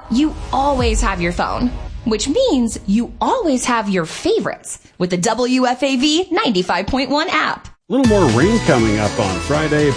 You always have your phone, which means you always have your favorites with the WFAV 95.1 app. A little more rain coming up on Friday.